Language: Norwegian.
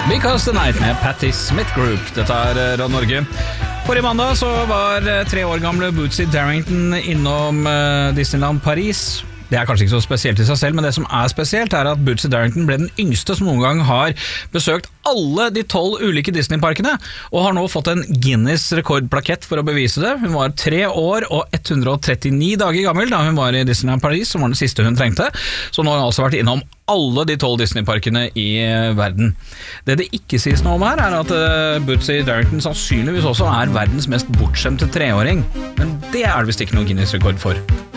Because the Night med Patti Smith Group. Dette Rad Norge. Forrige mandag så var 3 år gamle Bootsy Darrington innom Disneyland Paris. Det kanskje ikke så spesielt i seg selv, men det som spesielt at Bootsy Darrington ble den yngste som noen gang har besøkt alle de 12 ulike Disney-parkene, og har nå fått en Guinness rekordplakett for å bevise det. Hun var 3 år og 139 dager gammel da hun var i Disneyland Paris, som var den siste hun trengte. Så nå har hun altså vært innom alle de 12 Disney-parkene i verden. Det ikke sies noe om her at Bootsy Darrington sannsynligvis også verdens mest bortskjemte 3-åring. Men det det visst ikke noen Guinness rekord for.